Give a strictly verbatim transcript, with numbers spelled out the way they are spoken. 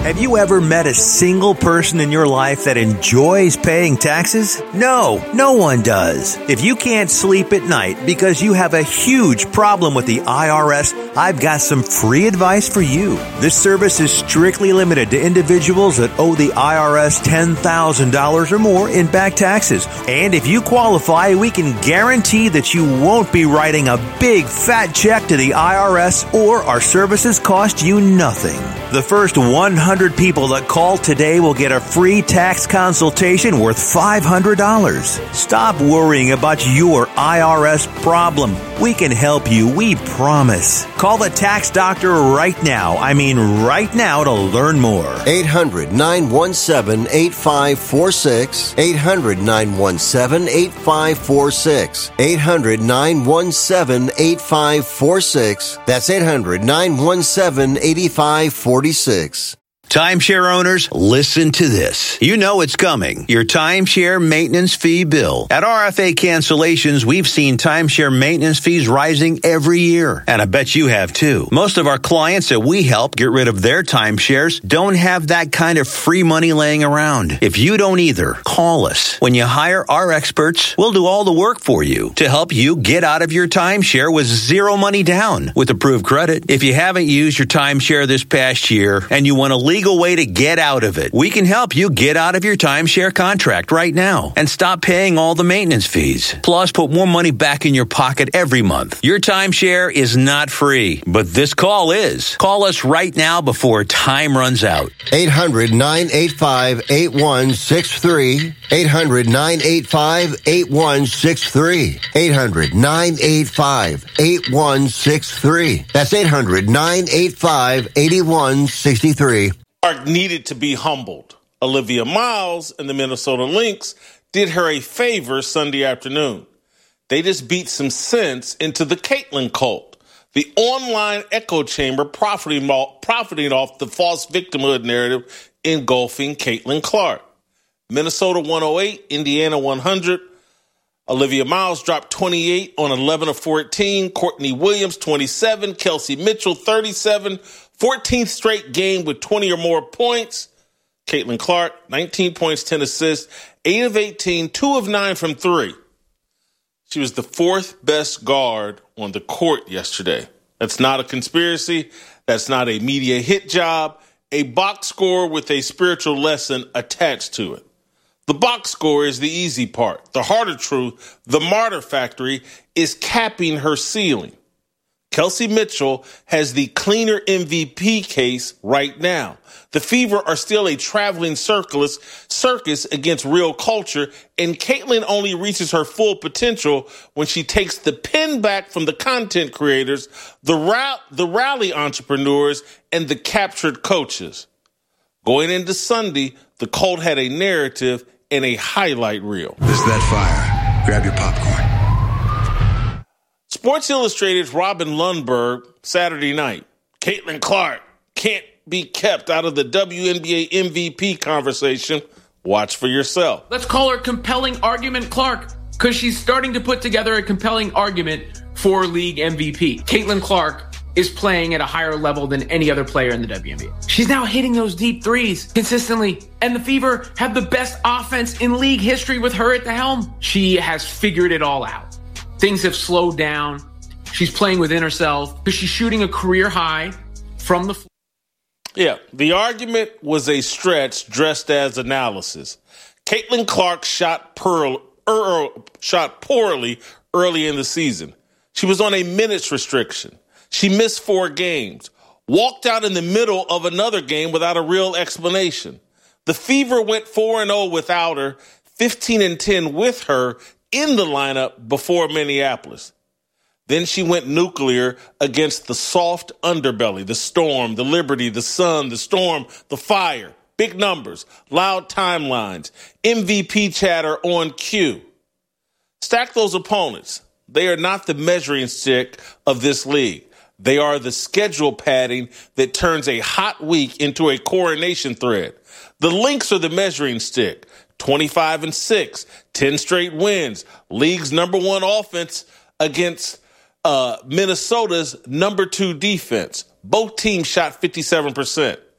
Have you ever met a single person in your life that enjoys paying taxes? No, no one does. If you can't sleep at night because you have a huge problem with the I R S, I've got some free advice for you. This service is strictly limited to individuals that owe the I R S ten thousand dollars or more in back taxes. And if you qualify, we can guarantee that you won't be writing a big fat check to the I R S, or our services cost you nothing. The first one hundred people that call today will get a free tax consultation worth five hundred dollars. Stop worrying about your I R S problem. We can help you, we promise. Call the tax doctor right now. I mean right now to learn more. eight hundred, nine one seven, eight five four six. eight hundred, nine one seven, eight five four six. eight hundred, nine one seven, eight five four six. That's eight hundred, nine one seven, eight five four six. Timeshare owners, listen to this. You know it's coming. Your timeshare maintenance fee bill. At R F A Cancellations, we've seen timeshare maintenance fees rising every year. And I bet you have too. Most of our clients that we help get rid of their timeshares don't have that kind of free money laying around. If you don't either, call us. When you hire our experts, we'll do all the work for you to help you get out of your timeshare with zero money down with approved credit. If you haven't used your timeshare this past year and you want to leave way to get out of it, we can help you get out of your timeshare contract right now and stop paying all the maintenance fees. Plus, put more money back in your pocket every month. Your timeshare is not free, but this call is. Call us right now before time runs out. eight hundred, nine eight five, eight one six three. eight hundred, nine eight five, eight one six three. eight hundred, nine eight five, eight one six three. That's eight hundred, nine eight five, eight one six three. Clark needed to be humbled. Olivia Miles and the Minnesota Lynx did her a favor Sunday afternoon. They just beat some sense into the Caitlin cult, the online echo chamber profiting off, profiting off the false victimhood narrative engulfing Caitlin Clark. Minnesota one oh eight, Indiana one hundred. Olivia Miles dropped twenty-eight on eleven of fourteen. Courtney Williams, twenty-seven. Kelsey Mitchell, thirty-seven. fourteenth straight game with twenty or more points. Caitlin Clark, nineteen points, ten assists, eight of eighteen, two of nine from three. She was the fourth best guard on the court yesterday. That's not a conspiracy. That's not a media hit job. A box score with a spiritual lesson attached to it. The box score is the easy part. The harder truth, the martyr factory, is capping her ceiling. Kelsey Mitchell has the cleaner M V P case right now. The Fever are still a traveling circus, circus against real culture, and Caitlin only reaches her full potential when she takes the pen back from the content creators, the, ra- the rally entrepreneurs, and the captured coaches. Going into Sunday, the Colt had a narrative and a highlight reel. This is that fire. Grab your popcorn. Sports Illustrated's Robin Lundberg, Saturday night. Caitlin Clark can't be kept out of the W N B A M V P conversation. Watch for yourself. Let's call her Compelling Argument Clark, because she's starting to put together a compelling argument for league M V P. Caitlin Clark is playing at a higher level than any other player in the W N B A. She's now hitting those deep threes consistently, and the Fever have the best offense in league history with her at the helm. She has figured it all out. Things have slowed down. She's playing within herself because she's shooting a career high from the floor. Yeah, the argument was a stretch dressed as analysis. Caitlin Clark shot, pearl, er, shot poorly early in the season. She was on a minutes restriction. She missed four games, walked out in the middle of another game without a real explanation. The Fever went four and oh without her, fifteen and ten with her in the lineup before Minneapolis. Then she went nuclear against the soft underbelly, the Storm, the Liberty, the Sun, the Storm, the Fire. Big numbers, loud timelines, M V P chatter on cue. Stack those opponents. They are not the measuring stick of this league. They are the schedule padding that turns a hot week into a coronation thread. The Lynx are the measuring stick. twenty-five and six, ten straight wins, league's number one offense against uh, Minnesota's number two defense. Both teams shot fifty-seven percent.